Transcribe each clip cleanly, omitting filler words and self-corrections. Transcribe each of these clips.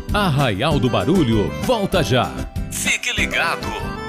Arraial do Barulho volta já. Fique ligado.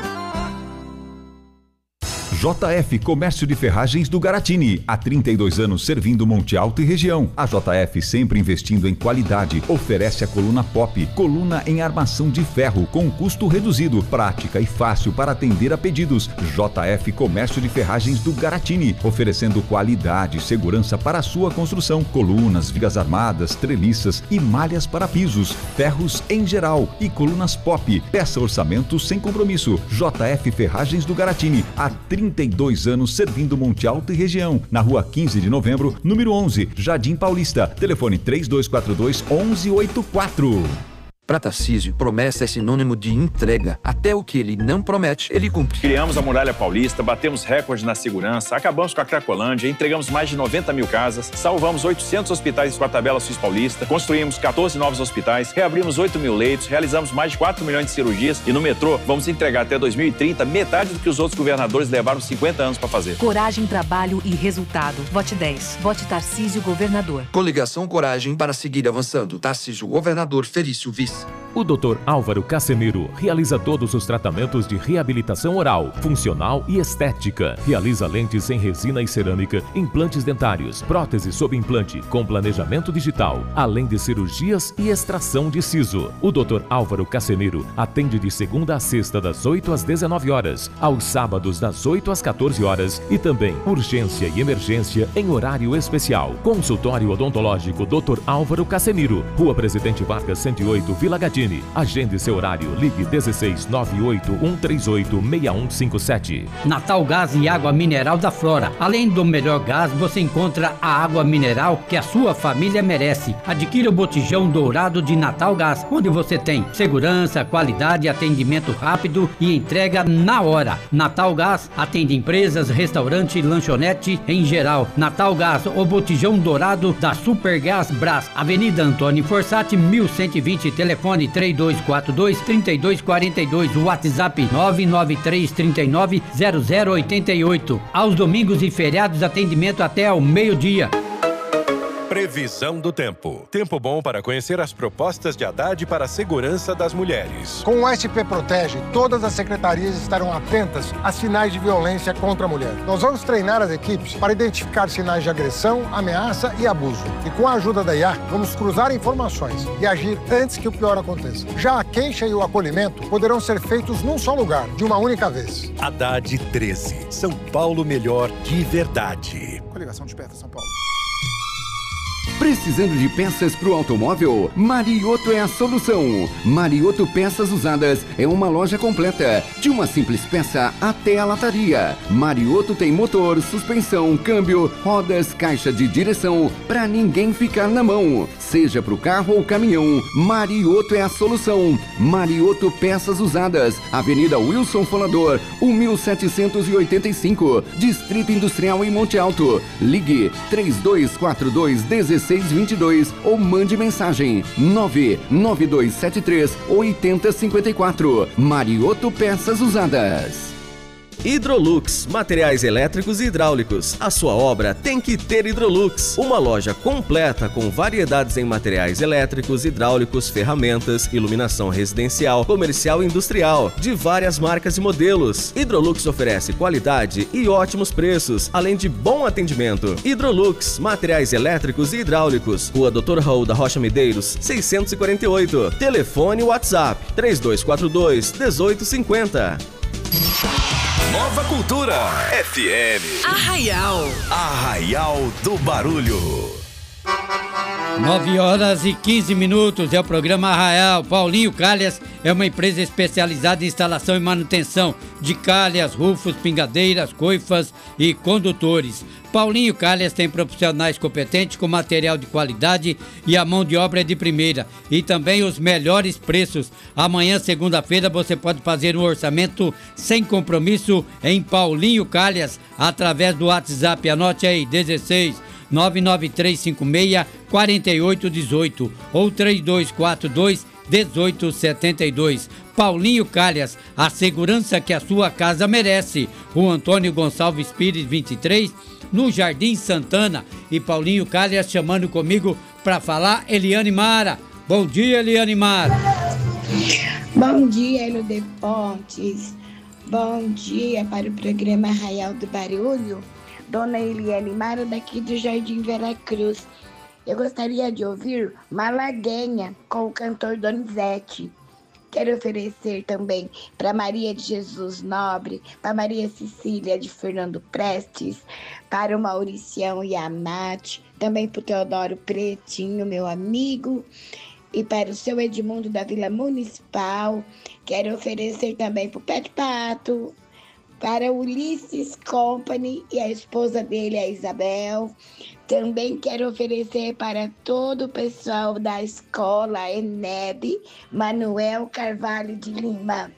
JF Comércio de Ferragens do Garatini, há 32 anos servindo Monte Alto e região. A JF sempre investindo em qualidade, oferece a coluna Pop, coluna em armação de ferro com custo reduzido, prática e fácil para atender a pedidos. JF Comércio de Ferragens do Garatini, oferecendo qualidade e segurança para a sua construção, colunas, vigas armadas, treliças e malhas para pisos, ferros em geral e colunas Pop. Peça orçamento sem compromisso. JF Ferragens do Garatini, há 32 anos servindo Monte Alto e região. Na rua 15 de novembro, número 11, Jardim Paulista. Telefone 3242-1184. Para Tarcísio, promessa é sinônimo de entrega. Até o que ele não promete, ele cumpre. Criamos a Muralha Paulista, batemos recorde na segurança, acabamos com a Cracolândia, entregamos mais de 90 mil casas, salvamos 800 hospitais com a tabela Suíça Paulista, construímos 14 novos hospitais, reabrimos 8 mil leitos, realizamos mais de 4 milhões de cirurgias e no metrô vamos entregar até 2030 metade do que os outros governadores levaram 50 anos para fazer. Coragem, trabalho e resultado. Vote 10. Vote Tarcísio Governador. Coligação Coragem para seguir avançando. Tarcísio Governador, Felício Vice. O Dr. Álvaro Casemiro realiza todos os tratamentos de reabilitação oral, funcional e estética. Realiza lentes em resina e cerâmica, implantes dentários, próteses sob implante, com planejamento digital, além de cirurgias e extração de siso. O Dr. Álvaro Casemiro atende de segunda a sexta das 8 às 19 horas, aos sábados das 8 às 14 horas e também urgência e emergência em horário especial. Consultório odontológico Dr. Álvaro Casemiro, Rua Presidente Vargas 108, Vila Gadini. Agende seu horário. Ligue 1698-138-6157. Natal Gás e Água Mineral da Flora. Além do melhor gás, você encontra a água mineral que a sua família merece. Adquira o botijão dourado de Natal Gás, onde você tem segurança, qualidade, atendimento rápido e entrega na hora. Natal Gás atende empresas, restaurante, lanchonete em geral. Natal Gás, o botijão dourado da Supergás Brás. Avenida Antônio Forçati, 1120, telefone 3242-3242, WhatsApp 993390088. Aos domingos e feriados, atendimento até ao meio-dia. Previsão do tempo. Tempo bom para conhecer as propostas de Haddad para a segurança das mulheres. Com o SP Protege, todas as secretarias estarão atentas a sinais de violência contra a mulher. Nós vamos treinar as equipes para identificar sinais de agressão, ameaça e abuso. E com a ajuda da IA, vamos cruzar informações e agir antes que o pior aconteça. Já a queixa e o acolhimento poderão ser feitos num só lugar, de uma única vez. Haddad 13. São Paulo melhor de verdade. Coligação Desperta São Paulo. Precisando de peças para o automóvel? Marioto é a solução. Marioto Peças Usadas é uma loja completa, de uma simples peça até a lataria. Marioto tem motor, suspensão, câmbio, rodas, caixa de direção, para ninguém ficar na mão. Seja para o carro ou caminhão, Marioto é a solução. Marioto Peças Usadas, Avenida Wilson Folador, 1785, Distrito Industrial em Monte Alto. Ligue 3242-1622 ou mande mensagem 99273-8054. Marioto Peças Usadas. Hidrolux, materiais elétricos e hidráulicos. A sua obra tem que ter Hidrolux. Uma loja completa com variedades em materiais elétricos, hidráulicos, ferramentas, iluminação residencial, comercial e industrial, de várias marcas e modelos. Hidrolux oferece qualidade e ótimos preços, além de bom atendimento. Hidrolux, materiais elétricos e hidráulicos. Rua Dr. Raul da Rocha Medeiros, 648. Telefone WhatsApp 3242-1850. Nova Cultura FM. Arraial do Barulho. 9h15 é o programa Arraial. Paulinho Calhas é uma empresa especializada em instalação e manutenção de calhas, rufos, pingadeiras, coifas e condutores. Paulinho Calhas tem profissionais competentes com material de qualidade e a mão de obra é de primeira. E também os melhores preços. Amanhã, segunda-feira, você pode fazer um orçamento sem compromisso em Paulinho Calhas através do WhatsApp. Anote aí, 16 99356-4818 ou 3242-1872. Paulinho Calhas, a segurança que a sua casa merece. O Antônio Gonçalves Pires, 23, no Jardim Santana. E Paulinho Calhas chamando comigo para falar. Eliane Mara, Bom dia, Eliane Mara. Bom dia, Hélio de Pontes. Bom dia para o programa Arraial do Barulho. Dona Eliane Mara, daqui do Jardim Veracruz. Eu gostaria de ouvir Malaguinha com o cantor Donizete. Quero oferecer também para Maria de Jesus Nobre, para Maria Cecília de Fernando Prestes, para o Mauricião e a Nath, também para o Teodoro Pretinho, meu amigo, e para o seu Edmundo da Vila Municipal. Quero oferecer também para o Pé de Pato, para o Ulisses Company e a esposa dele, a Isabel. Também quero oferecer para todo o pessoal da escola ENEB, Manuel Carvalho de Lima.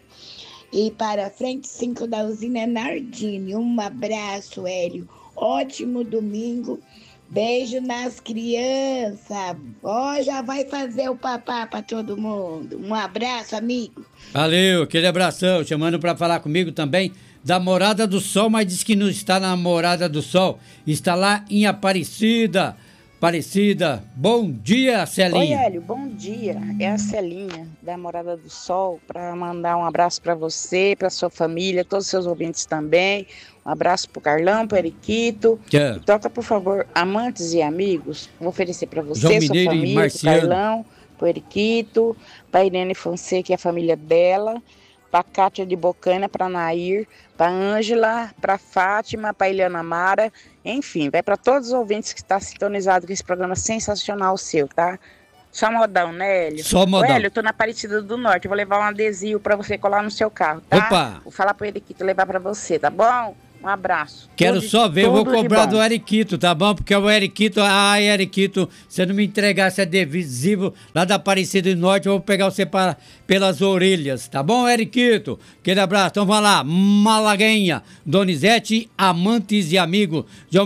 E para a frente 5 da usina Nardini. Um abraço, Hélio. Ótimo domingo. Beijo nas crianças. Ó, já vai fazer o papá para todo mundo. Um abraço, amigo. Valeu, aquele abração. Chamando para falar comigo também da Morada do Sol, mas diz que não está na Morada do Sol. Está lá em Aparecida. Aparecida, bom dia, Celinha. Oi, Hélio, bom dia. É a Celinha, da Morada do Sol, para mandar um abraço para você, para sua família, todos os seus ouvintes também. Um abraço pro Carlão, pro Eriquito. Yeah. E toca, por favor, Amantes e Amigos. Vou oferecer para você, João sua Mineiro família, pro Carlão, pro Eriquito, pra Irene Fonseca e a família dela, pra Kátia de Bocana, pra Nair, pra Ângela, pra Fátima, pra Eliana Mara, enfim, vai para todos os ouvintes que estão sintonizados com esse programa sensacional seu, tá? Só modão, né, Hélio? Só modão. Ô, Hélio, eu tô na Aparecida do Norte, eu vou levar um adesivo pra você colar no seu carro, tá? Opa! Vou falar pro Eriquito levar pra você, tá bom? Um abraço. Quero só ver, eu vou cobrar do Eriquito, tá bom? Porque o Eriquito, Eriquito, se não me entregar esse adesivo lá da Aparecida do Norte, eu vou pegar você pelas orelhas, tá bom, Eriquito? Aquele abraço, então vamos lá, Malaguinha, Donizete, Amantes e Amigos.